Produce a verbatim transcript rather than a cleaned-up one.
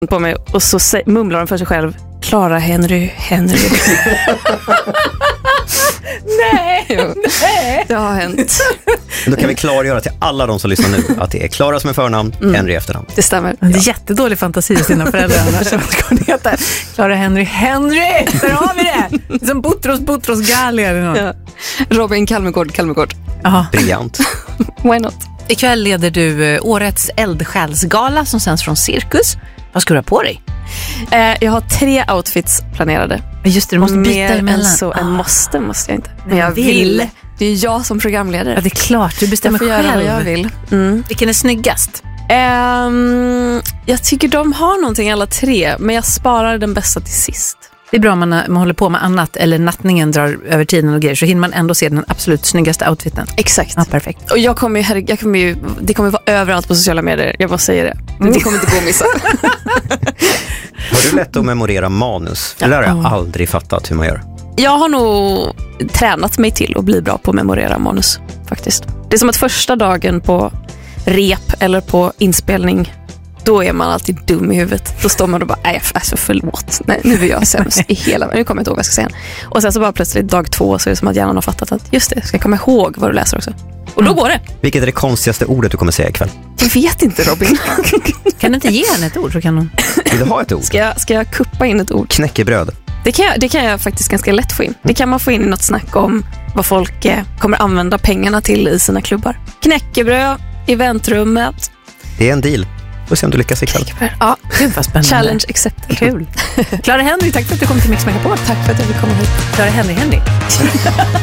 på mig och så sä- mumlar de för sig själv. Clara Henry, Henry. Nej, nej. Det har hänt. Då kan vi klargöra till alla de som lyssnar nu att det är Clara som är förnamn, mm. Henry efternamn. Det stämmer. Det är jättedålig fantasi hos dina föräldrar annars. Som ska heta Clara Henry, Henry! Där har vi det! Det är som Butros, Butros Gali eller något. Ja. Robin Kalmegård, Kalmegård. Aha. Briljant. Why not? Ikväll leder du årets eldsjälsgala som sänds från Cirkus. Vad ska du ha på dig? Eh, jag har tre outfits planerade. Just det, du måste byta Mer emellan. än så, Ah. en måste måste jag inte. Men Nej, jag vill. vill. Det är jag som programledare. Ja, det är klart. Du bestämmer jag får själv. göra vad jag vill. Mm. Vilken är snyggast? Um, jag tycker de har någonting alla tre, men jag sparar den bästa till sist. Det är bra om man, man håller på med annat eller nattningen drar över tiden och grejer, så hinner man ändå se den absolut snyggaste outfiten. Exakt. Ja, perfekt. Och jag kommer ju, herre, jag kommer ju, det kommer vara överallt på sociala medier. Jag bara säger det. Det kommer inte gå att missa. Har du lätt att memorera manus? Det där har jag aldrig fattat hur man gör. Jag har nog tränat mig till att bli bra på att memorera manus, faktiskt. Det är som att första dagen på rep eller på inspelning, då är man alltid dum i huvudet. Då står man och bara, nej, alltså förlåt. Nej, nu är jag sämst i hela... Nu kommer jag inte ihåg vad jag ska säga. Och sen så bara plötsligt dag två så är det som att hjärnan har fattat att just det, ska jag komma ihåg vad du läser också. Och då går det. Vilket är det konstigaste ordet du kommer säga ikväll? Jag vet inte, Robin. Kan du inte ge henne ett ord så kan hon... Vill du ha ett ord? Ska jag, ska jag kuppa in ett ord? Knäckebröd. Det kan, jag, det kan jag faktiskt ganska lätt få in. Det kan man få in i något snack om vad folk eh, kommer använda pengarna till i sina klubbar. Knäckebröd, eventrummet. Det är en deal. Får se om du lyckas ikväll. Ja, Gud vad spännande. challenge accepted. Kul. Clara Henry, tack för att du kom till Mix Megapol. Tack för att jag fick komma hit. Clara Henry, Henry.